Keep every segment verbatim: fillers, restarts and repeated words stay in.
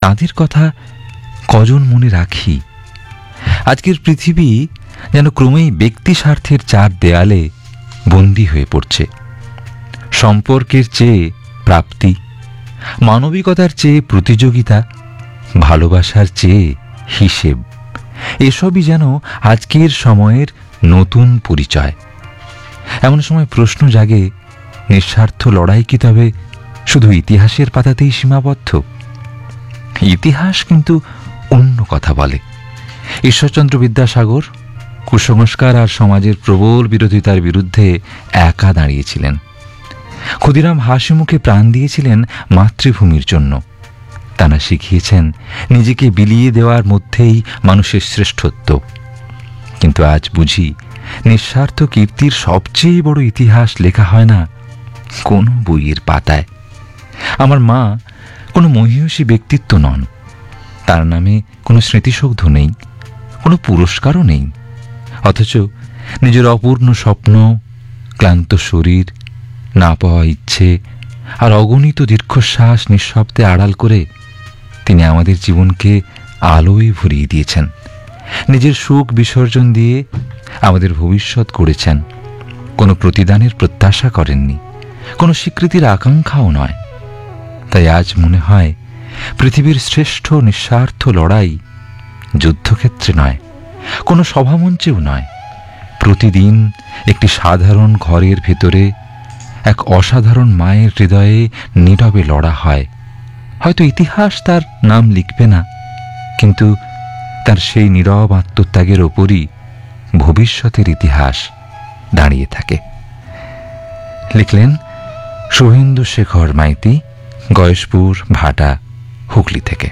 তাদের কথা কজন মনে রাখি? আজকের পৃথিবী যেন ক্রমেই ব্যক্তি স্বার্থের চার দেয়ালে বন্দী হয়ে পড়ছে। সম্পর্কের চেয়ে প্রাপ্তি, মানবিকতার চেয়ে প্রতিযোগিতা, ভালোবাসার চেয়ে হিসেব, এসবই যেন আজকের সময়ের নতুন পরিচয়। এমন সময় প্রশ্ন জাগে, নিঃস্বার্থ লড়াই কি তবে শুধু ইতিহাসের পাতাতেই সীমাবদ্ধ? ইতিহাস কিন্তু অন্য কথা বলে। ঈশ্বরচন্দ্র বিদ্যাসাগর কুসংস্কার আর সমাজের প্রবল বিরোধিতার বিরুদ্ধে একা দাঁড়িয়েছিলেন। ক্ষুদিরাম হাসিমুখে প্রাণ দিয়েছিলেন মাতৃভূমির জন্য। তারা শিখিয়েছেন নিজেকে বিলিয়ে দেওয়ার মধ্যেই মানুষের শ্রেষ্ঠত্ব। কিন্তু আজ বুঝি নিঃস্বার্থ কীর্তির সবচেয়ে বড় ইতিহাস লেখা হয় না কোনো বইয়ের পাতায়। আমার মা কোনো মহীয়সী ব্যক্তিত্ব নন, তার নামে কোনো স্মৃতিসৌধ নেই, কোনো পুরস্কারও নেই। অথচ নিজের অপূর্ণ স্বপ্ন, ক্লান্ত শরীর, না পাওয়া ইচ্ছে আর অগণিত দীর্ঘশ্বাস নিঃশব্দে আড়াল করে তিনি আমাদের জীবনকে আলোয় ভরিয়ে দিয়েছেন। নিজের সুখ বিসর্জন দিয়ে আমাদের ভবিষ্যৎ গড়েছেন। কোনো প্রতিদানের প্রত্যাশা করেননি, কোনো স্বীকৃতির আকাঙ্ক্ষাও নয়। তাই আজ মনে হয় পৃথিবীর শ্রেষ্ঠ নিঃস্বার্থ লড়াই যুদ্ধক্ষেত্রে নয়, কোনো সভামঞ্চেও নয়, প্রতিদিন একটি সাধারণ ঘরের ভেতরে এক অসাধারণ মায়ের হৃদয়ে নীরবে লড়া হয়। হয়তো ইতিহাস তার নাম লিখবে না, কিন্তু তার সেই নীরব আত্মত্যাগের ওপরই ভবিষ্যতের ইতিহাস দাঁড়িয়ে থাকে। লিখলেন শুভেন্দু শেখর মাইতি, গয়েশপুর, ভাটা, হুগলি থেকে।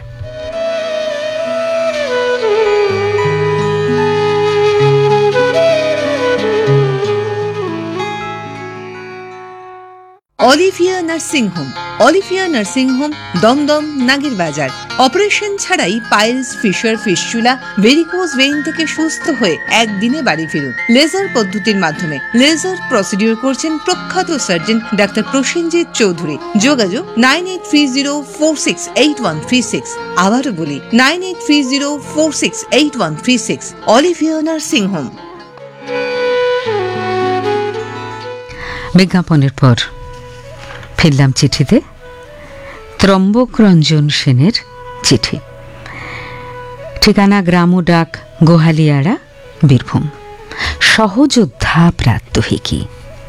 Olivia nursing home. Olivia nursing home, Dumdum, নাগের বাজার। অপারেশন ছাড়াই piles, fisher, fistula, varicose vein থেকে সুস্থ হয়ে একদিনে বাড়ি ফিরুন লেজার পদ্ধতির মাধ্যমে। লেজার প্রসিডিউর করছেন প্রখ্যাত সার্জন ডাক্তার প্রসেনজিৎ চৌধুরী। যোগাযোগ nine eight three zero four six eight one three six. আবারও বলি nine eight three zero four six eight one three six. Olivia nursing home. বিজ্ঞাপনের পর ফিরলাম চিঠিতে। ত্রম্বক রঞ্জন সেনের চিঠি। ঠিকানা গ্রাম ও ডাক গোহালিয়াড়া, বীরভূম। সহযোদ্ধা প্রাত্যহিকী।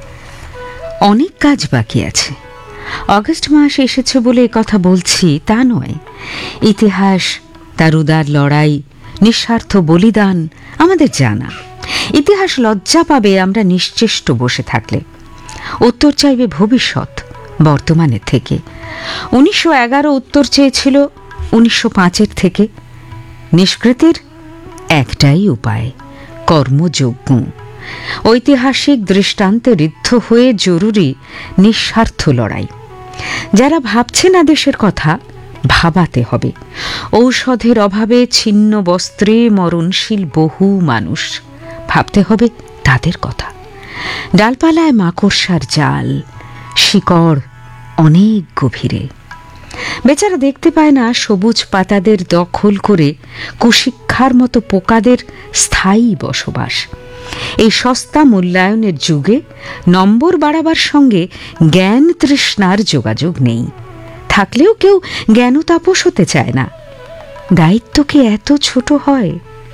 অনেক কাজ বাকি আছে। অগস্ট মাস এসেছে বলে কথা বলছি তা নয়। ইতিহাস, তার উদার লড়াই, নিঃস্বার্থ বলিদান আমাদের জানা। ইতিহাস লজ্জা পাবে আমরা নিশ্চেষ্ট বসে থাকলে। উত্তর চাইবে ভবিষ্যৎ বর্তমানের থেকে। উনিশশো এগারো উত্তর চেয়েছিল উনিশশো পাঁচের থেকে। নিষ্কৃতির একটাই উপায়, কর্মযজ্ঞ। ঐতিহাসিক দৃষ্টান্তে ঋদ্ধ হয়ে জরুরি নিঃস্বার্থ লড়াই। যারা ভাবছে না দেশের কথা, ভাবাতে হবে। ঔষধের অভাবে ছিন্ন বস্ত্রে মরণশীল বহু মানুষ, ভাবতে হবে তাদের কথা। ডালপালায় মাকড়সার জাল, শিকড় অনেক গভীরে। বেচারা দেখতে পায় না সবুজ পাতাদের দখল করে কুশিক্ষার মতো পোকাদের স্থায়ী বসবাস। এই সস্তা মূল্যায়নের যুগে নম্বর বাড়াবার সঙ্গে জ্ঞান তৃষ্ণার যোগাযোগ নেই। থাকলেও কেউ জ্ঞান তাপস হতে চায় না। দায়িত্ব কি এত ছোট হয়?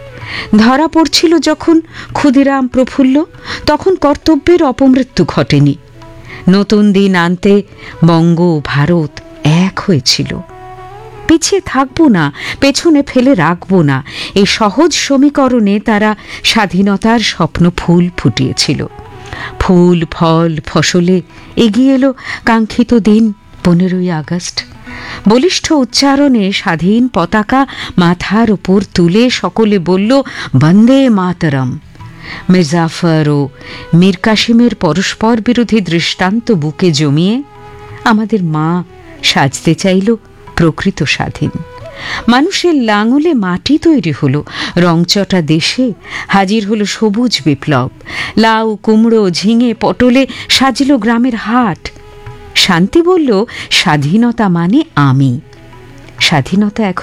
ধরা পড়ছিল যখন ক্ষুদিরাম প্রফুল্ল, তখন কর্তব্যের অপমৃত্যু ঘটেনি। নতুন দিন আনতে বঙ্গ ভারত এক হয়েছিল। পিছিয়ে থাকবো না, পেছনে ফেলে রাখবো না, এই সহজ সমীকরণে তারা স্বাধীনতার স্বপ্ন ফুল ফুটিয়েছিল। ফুল, ফল, ফসলে এগিয়ে এলো কাঙ্ক্ষিত দিন পনেরোই আগস্ট। বলিষ্ঠ উচ্চারণে স্বাধীন পতাকা মাথার উপর তুলে সকলে বলল বন্দে মাতরম। মির্জাফর ও মীর কাসিমের পরস্পর বিরোধী দৃষ্টান্ত বুকে জমিয়ে আমাদের মা সাজতে চাইল প্রকৃত স্বাধীন। মানুষের লাঙলে মাটি তৈরি হলো, রংচটা দেশে হাজির হলো সবুজ বিপ্লব। লাউ, কুমড়ো, ঝিঙে, পটলে সাজিল গ্রামের হাট। শান্তি বলল স্বাধীনতা মানে আমি। স্বাধীনতা এখন